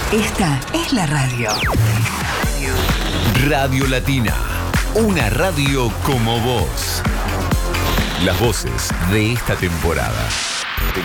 Esta es la radio. Radio Latina. Una radio como vos. Las voces de esta temporada.